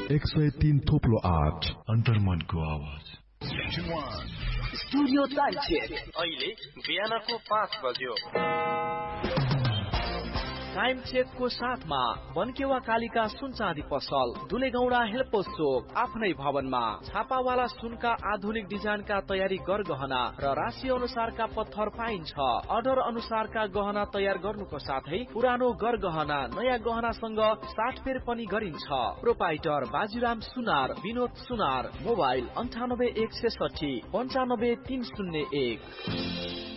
103 थोप्लो 8 अन्तर्मनको आवाज। Studio time check अहिले बिहानको 5 बज्यो। टाइम चेकको साथमा बनकेवा कालिका सुन चाँदी पसल, दुलेगौडा हेल्पोस चोक, आफ्नै भवनमा छापावाला सुनका आधुनिक डिजाइनका तयारी गरगहना र राशि अनुसारका पत्थर पाइन्छ। अर्डर अनुसारका गहना तयार गर्नुको साथै पुरानो गरगहना नयाँ गहनासँग साटफेर पनि गरिन्छ। प्रोपाइटर बाजीराम सुनार, विनोद सुनार, मोबाइल 98 160 95 301।